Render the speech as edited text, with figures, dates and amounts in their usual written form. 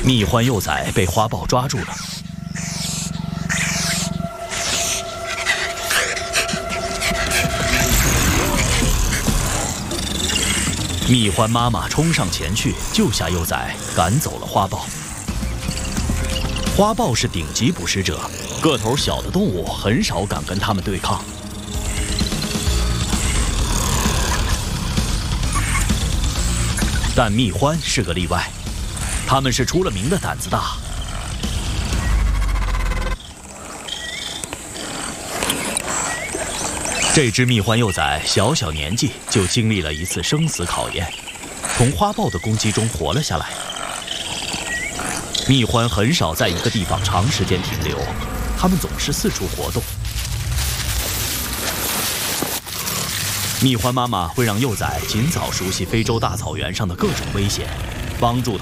蜜獾幼崽被花豹抓住了。蜜獾妈妈冲上前去救下幼崽，赶走了花豹。花豹是顶级捕食者，个头小的动物很少敢跟它们对抗。但蜜獾是个例外，它们是出了名的胆子大。这只蜜獾幼崽小小年纪就经历了一次生死考验，从花豹的攻击中活了下来。蜜獾很少在一个地方长时间停留，它们总是四处活动。蜜獾妈妈会让幼崽尽早熟悉非洲大草原上的各种危险，帮助